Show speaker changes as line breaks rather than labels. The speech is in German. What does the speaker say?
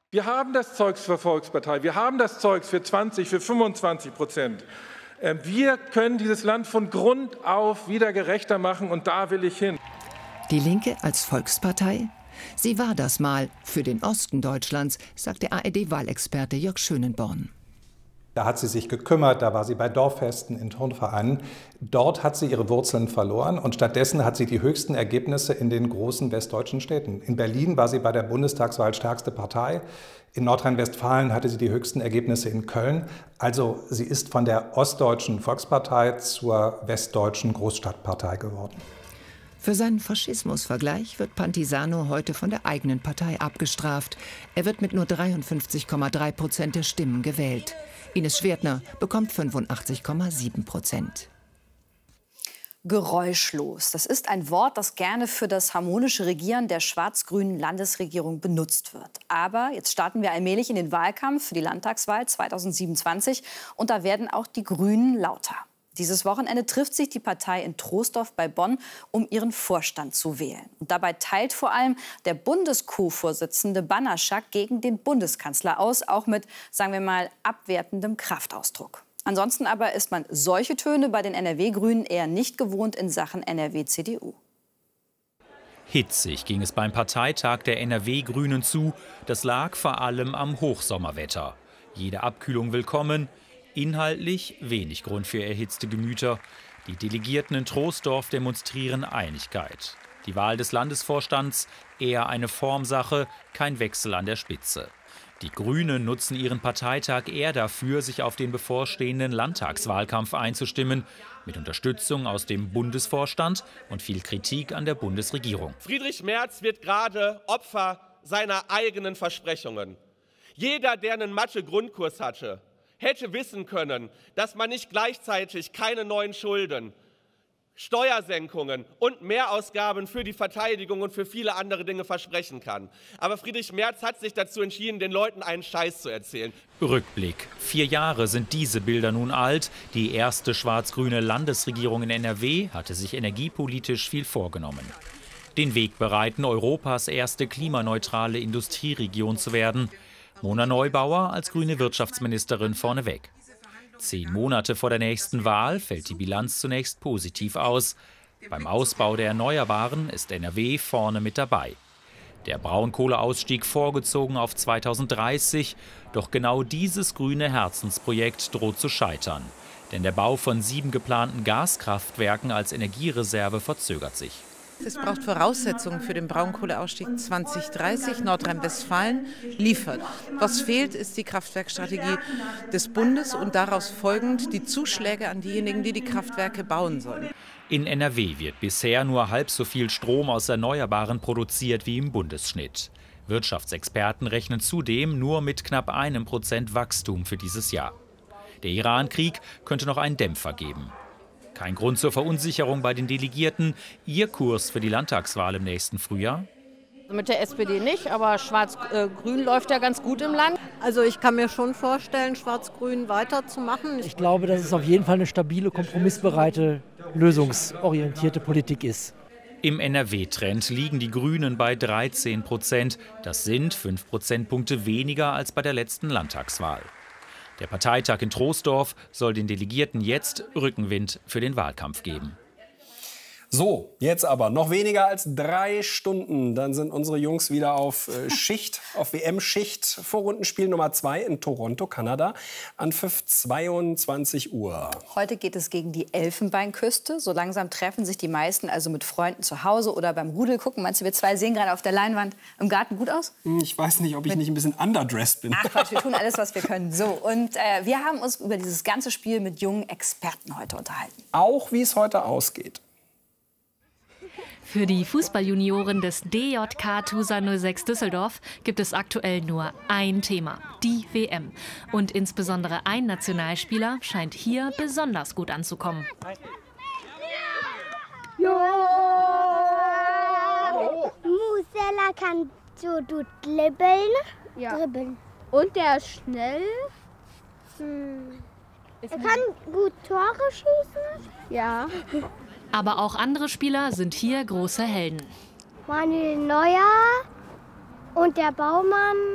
Wir haben das Zeugs für Volkspartei, wir haben das Zeugs für 20, für 25%. Wir können dieses Land von Grund auf wieder gerechter machen und da will ich hin.
Die Linke als Volkspartei? Sie war das mal für den Osten Deutschlands, sagt der ARD-Wahlexperte Jörg Schönenborn.
Da hat sie sich gekümmert, da war sie bei Dorffesten, in Turnvereinen. Dort hat sie ihre Wurzeln verloren und stattdessen hat sie die höchsten Ergebnisse in den großen westdeutschen Städten. In Berlin war sie bei der Bundestagswahl stärkste Partei. In Nordrhein-Westfalen hatte sie die höchsten Ergebnisse in Köln. Also sie ist von der ostdeutschen Volkspartei zur westdeutschen Großstadtpartei geworden.
Für seinen Faschismusvergleich wird Pantisano heute von der eigenen Partei abgestraft. Er wird mit nur 53,3% der Stimmen gewählt. Ines Schwertner bekommt 85,7%.
Geräuschlos. Das ist ein Wort, das gerne für das harmonische Regieren der schwarz-grünen Landesregierung benutzt wird. Aber jetzt starten wir allmählich in den Wahlkampf für die Landtagswahl 2027 und da werden auch die Grünen lauter. Dieses Wochenende trifft sich die Partei in Troisdorf bei Bonn, um ihren Vorstand zu wählen. Und dabei teilt vor allem der Bundes-Co-Vorsitzende Banaszak gegen den Bundeskanzler aus, auch mit, sagen wir mal, abwertendem Kraftausdruck. Ansonsten aber ist man solche Töne bei den NRW-Grünen eher nicht gewohnt in Sachen NRW-CDU.
Hitzig ging es beim Parteitag der NRW-Grünen zu. Das lag vor allem am Hochsommerwetter. Jede Abkühlung willkommen. Inhaltlich wenig Grund für erhitzte Gemüter. Die Delegierten in Troisdorf demonstrieren Einigkeit. Die Wahl des Landesvorstands eher eine Formsache, kein Wechsel an der Spitze. Die Grünen nutzen ihren Parteitag eher dafür, sich auf den bevorstehenden Landtagswahlkampf einzustimmen, mit Unterstützung aus dem Bundesvorstand und viel Kritik an der Bundesregierung.
Friedrich Merz wird gerade Opfer seiner eigenen Versprechungen. Jeder, der einen Mathe-Grundkurs hatte, hätte wissen können, dass man nicht gleichzeitig keine neuen Schulden, Steuersenkungen und Mehrausgaben für die Verteidigung und für viele andere Dinge versprechen kann. Aber Friedrich Merz hat sich dazu entschieden, den Leuten einen Scheiß zu erzählen.
Rückblick. 4 Jahre sind diese Bilder nun alt. Die erste schwarz-grüne Landesregierung in NRW hatte sich energiepolitisch viel vorgenommen. Den Weg bereiten, Europas erste klimaneutrale Industrieregion zu werden. Mona Neubauer als grüne Wirtschaftsministerin vorneweg. 10 Monate vor der nächsten Wahl fällt die Bilanz zunächst positiv aus. Beim Ausbau der Erneuerbaren ist NRW vorne mit dabei. Der Braunkohleausstieg vorgezogen auf 2030. Doch genau dieses grüne Herzensprojekt droht zu scheitern. Denn der Bau von 7 geplanten Gaskraftwerken als Energiereserve verzögert sich.
Es braucht Voraussetzungen für den Braunkohleausstieg 2030. Nordrhein-Westfalen liefert. Was fehlt, ist die Kraftwerkstrategie des Bundes und daraus folgend die Zuschläge an diejenigen, die die Kraftwerke bauen sollen.
In NRW wird bisher nur halb so viel Strom aus Erneuerbaren produziert wie im Bundesschnitt. Wirtschaftsexperten rechnen zudem nur mit knapp 1% Wachstum für dieses Jahr. Der Iran-Krieg könnte noch einen Dämpfer geben. Kein Grund zur Verunsicherung bei den Delegierten. Ihr Kurs für die Landtagswahl im nächsten Frühjahr?
Mit der SPD nicht, aber Schwarz-Grün läuft ja ganz gut im Land.
Also ich kann mir schon vorstellen, Schwarz-Grün weiterzumachen.
Ich glaube, dass es auf jeden Fall eine stabile, kompromissbereite, lösungsorientierte Politik ist.
Im NRW-Trend liegen die Grünen bei 13%. Das sind 5 Prozentpunkte weniger als bei der letzten Landtagswahl. Der Parteitag in Troisdorf soll den Delegierten jetzt Rückenwind für den Wahlkampf geben.
So, jetzt aber noch weniger als 3 Stunden. Dann sind unsere Jungs wieder auf Schicht, auf WM-Schicht. Vorrundenspiel Nummer 2 in Toronto, Kanada, an 22 Uhr.
Heute geht es gegen die Elfenbeinküste. So langsam treffen sich die meisten also mit Freunden zu Hause oder beim Rudel gucken. Meinst du, wir zwei sehen gerade auf der Leinwand im Garten gut aus?
Ich weiß nicht, ob ich nicht ein bisschen underdressed bin.
Ach Quatsch, wir tun alles, was wir können. So, und wir haben uns über dieses ganze Spiel mit jungen Experten heute unterhalten.
Auch wie es heute ausgeht.
Für die Fußballjunioren des DJK TuSa 06 Düsseldorf gibt es aktuell nur ein Thema, die WM. Und insbesondere ein Nationalspieler scheint hier besonders gut anzukommen.
Musella kann so gut dribbeln.
Ja. Und der ist schnell.
Er kann gut Tore schießen.
Ja.
Aber auch andere Spieler sind hier große Helden.
Manuel Neuer und der Baumann.